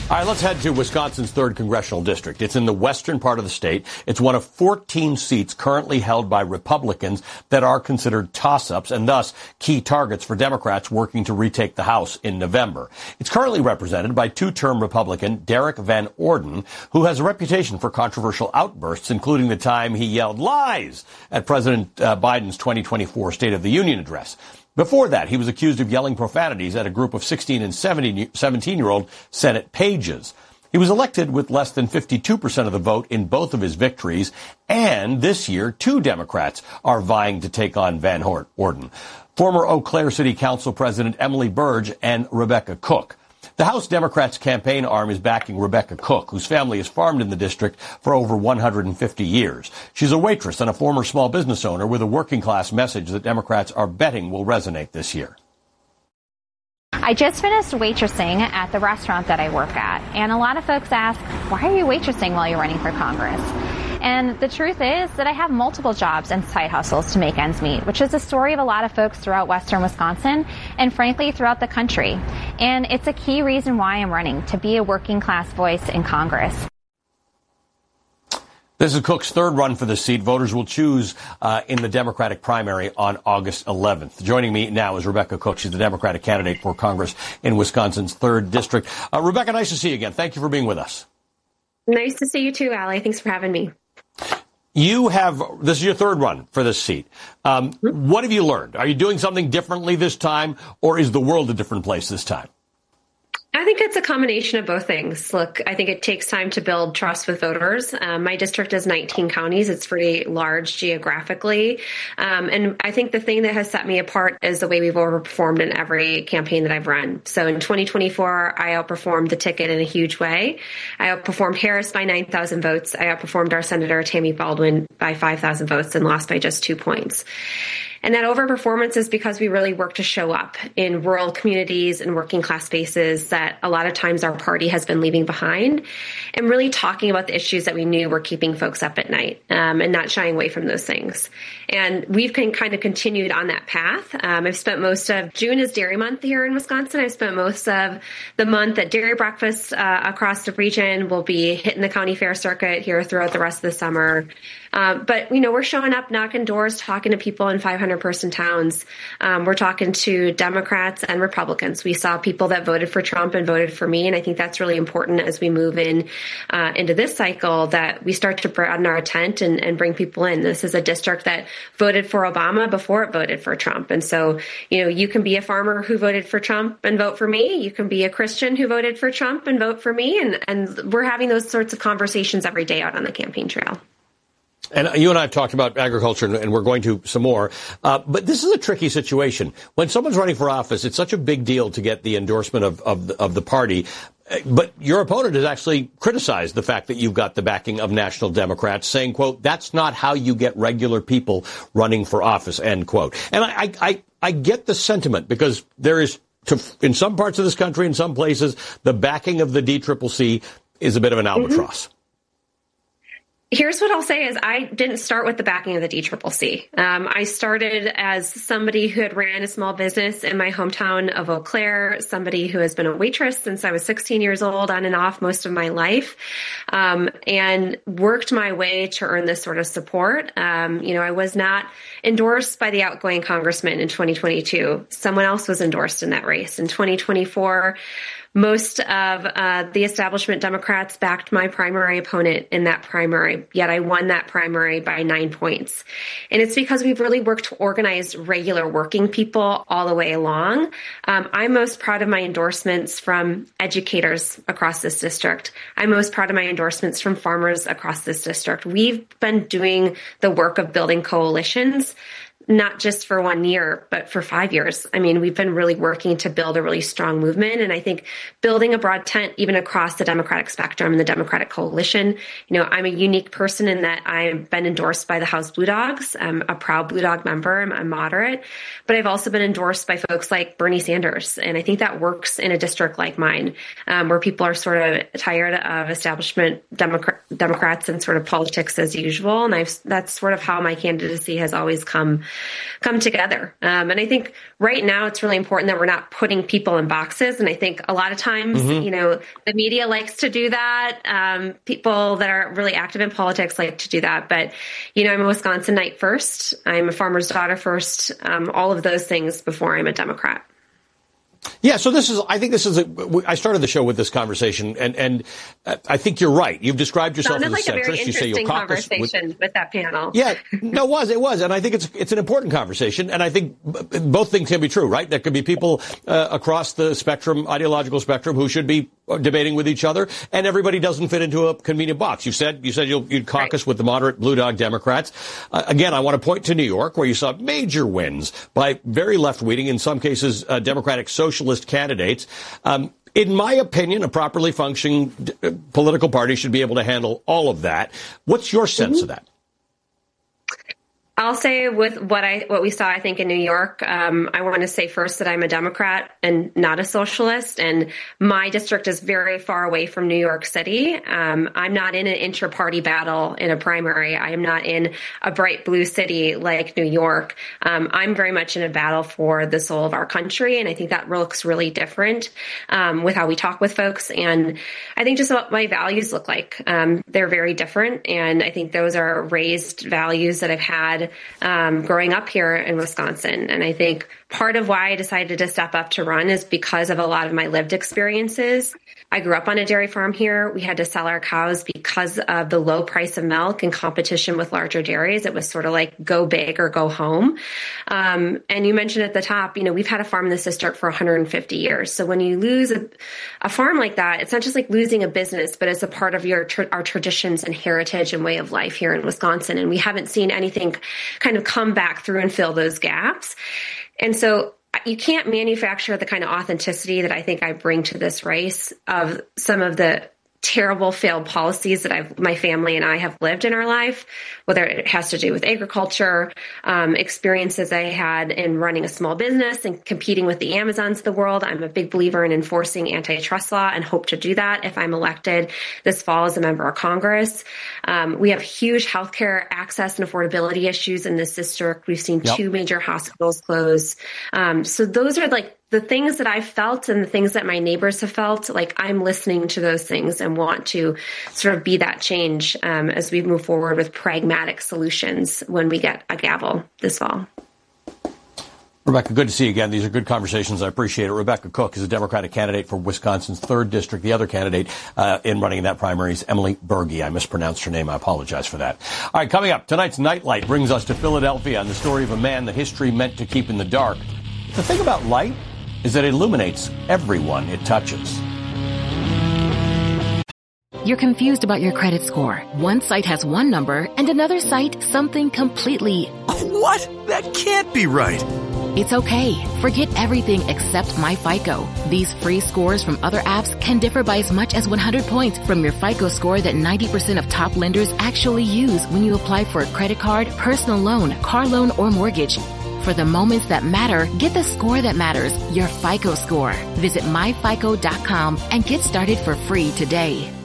All right, let's head to Wisconsin's 3rd congressional district. It's in the western part of the state. It's one of 14 seats currently held by Republicans that are considered toss-ups and thus key targets for Democrats working to retake the House in November. It's currently represented by two-term Republican Derek Van Orden, who has a reputation for controversial outbursts, including the time he yelled lies at President Biden's 2024 State of the Union address. Before that, he was accused of yelling profanities at a group of 16 and 17-year-old Senate pages. He was elected with less than 52% of the vote in both of his victories, and this year, 2 Democrats are vying to take on Van Orden. Former Eau Claire City Council President Emily Burge and Rebecca Cook. The House Democrats' campaign arm is backing Rebecca Cook, whose family has farmed in the district for over 150 years. She's a waitress and a former small business owner with a working-class message that Democrats are betting will resonate this year. I just finished waitressing at the restaurant that I work at, and a lot of folks ask, why are you waitressing while you're running for Congress? And the truth is that I have multiple jobs and side hustles to make ends meet, which is the story of a lot of folks throughout western Wisconsin and frankly throughout the country. And it's a key reason why I'm running, to be a working class voice in Congress. This is Cook's 3rd run for the seat. Voters will choose in the Democratic primary on August 11th. Joining me now is Rebecca Cook. She's the Democratic candidate for Congress in Wisconsin's 3rd district. Rebecca, nice to see you again. Thank you for being with us. Nice to see you too, Allie. Thanks for having me. This is your 3rd run for this seat. What have you learned? Are you doing something differently this time, or is the world a different place this time? I think it's a combination of both things. Look, I think it takes time to build trust with voters. My district is 19 counties. It's pretty large geographically. And I think the thing that has set me apart is the way we've overperformed in every campaign that I've run. So in 2024, I outperformed the ticket in a huge way. I outperformed Harris by 9,000 votes. I outperformed our Senator Tammy Baldwin by 5,000 votes and lost by just 2 points. And that overperformance is because we really work to show up in rural communities and working class spaces that a lot of times our party has been leaving behind, and really talking about the issues that we knew were keeping folks up at night, and not shying away from those things. And we've kind of continued on that path. I've spent most of June is Dairy Month here in Wisconsin. I've spent most of the month at dairy breakfast across the region. We'll be hitting the county fair circuit here throughout the rest of the summer. But, we're showing up, knocking doors, talking to people in 500-person towns. We're talking to Democrats and Republicans. We saw people that voted for Trump and voted for me, and I think that's really important as we move into this cycle, that we start to broaden our tent and bring people in. This is a district that voted for Obama before it voted for Trump. And so, you can be a farmer who voted for Trump and vote for me. You can be a Christian who voted for Trump and vote for me. And we're having those sorts of conversations every day out on the campaign trail. And you and I have talked about agriculture, and we're going to some more. But this is a tricky situation. When someone's running for office, it's such a big deal to get the endorsement of the party. But your opponent has actually criticized the fact that you've got the backing of national Democrats, saying, quote, that's not how you get regular people running for office, end quote. And I get the sentiment, because there is, in some parts of this country, in some places, the backing of the DCCC is a bit of an albatross. Mm-hmm. Here's what I'll say is I didn't start with the backing of the DCCC. I started as somebody who had ran a small business in my hometown of Eau Claire, somebody who has been a waitress since I was 16 years old, on and off most of my life, and worked my way to earn this sort of support. I was not endorsed by the outgoing congressman in 2022. Someone else was endorsed in that race. In 2024, most of the establishment Democrats backed my primary opponent in that primary, yet I won that primary by 9 points. And it's because we've really worked to organize regular working people all the way along. I'm most proud of my endorsements from educators across this district. I'm most proud of my endorsements from farmers across this district. We've been doing the work of building coalitions, not just for 1 year, but for 5 years. I mean, we've been really working to build a really strong movement. And I think building a broad tent, even across the Democratic spectrum and the Democratic coalition, I'm a unique person in that I've been endorsed by the House Blue Dogs. I'm a proud Blue Dog member. I'm moderate, but I've also been endorsed by folks like Bernie Sanders. And I think that works in a district like mine, where people are sort of tired of establishment Democrats and sort of politics as usual. And that's sort of how my candidacy has always come come together. And I think right now it's really important that we're not putting people in boxes. And I think a lot of times, the media likes to do that. People that are really active in politics like to do that. But, I'm a Wisconsinite first. I'm a farmer's daughter first. All of those things before I'm a Democrat. Yeah, so I started the show with this conversation, and I think you're right. You've described yourself as a centrist. Sounded like a very interesting conversation with that panel. Yeah, no, it was, and I think it's an important conversation, and I think both things can be true, right? There could be people across the spectrum, ideological spectrum, who should be debating with each other, and everybody doesn't fit into a convenient box. You said you'd caucus with the moderate Blue Dog Democrats. Again, I want to point to New York, where you saw major wins by very left-leaning, in some cases, Democratic socialist candidates. In my opinion, a properly functioning political party should be able to handle all of that. What's your sense of that? I'll say with what we saw, I think in New York, I want to say first that I'm a Democrat and not a socialist, and my district is very far away from New York City. I'm not in an intra-party battle in a primary. I am not in a bright blue city like New York. I'm very much in a battle for the soul of our country, and I think that looks really different with how we talk with folks, and I think just what my values look like. They're very different, and I think those are raised values that I've had growing up here in Wisconsin. And I think part of why I decided to step up to run is because of a lot of my lived experiences. I grew up on a dairy farm here. We had to sell our cows because of the low price of milk and competition with larger dairies. It was sort of like go big or go home. And you mentioned at the top, we've had a farm in this district for 150 years. So when you lose a farm like that, it's not just like losing a business, but it's a part of our traditions and heritage and way of life here in Wisconsin. And we haven't seen anything kind of come back through and fill those gaps. And so you can't manufacture the kind of authenticity that I think I bring to this race of some of the terrible failed policies that my family and I have lived in our life, whether it has to do with agriculture, experiences I had in running a small business and competing with the Amazons of the world. I'm a big believer in enforcing antitrust law and hope to do that if I'm elected this fall as a member of Congress. We have huge healthcare access and affordability issues in this district. We've seen 2 major hospitals close. So those are like the things that I've felt and the things that my neighbors have felt. Like I'm listening to those things and want to sort of be that change as we move forward with pragmatic solutions when we get a gavel this fall. Rebecca, good to see you again. These are good conversations. I appreciate it. Rebecca Cook is a Democratic candidate for Wisconsin's 3rd District. The other candidate in running in that primary is Emily Berge. I mispronounced her name. I apologize for that. All right, coming up, tonight's Nightlight brings us to Philadelphia and the story of a man that history meant to keep in the dark. The thing about light is that it illuminates everyone it touches. You're confused about your credit score. One site has one number and another site something completely... What? That can't be right. It's okay. Forget everything except MyFICO. These free scores from other apps can differ by as much as 100 points from your FICO score that 90% of top lenders actually use when you apply for a credit card, personal loan, car loan, or mortgage. For the moments that matter, get the score that matters, your FICO score. Visit myfico.com and get started for free today.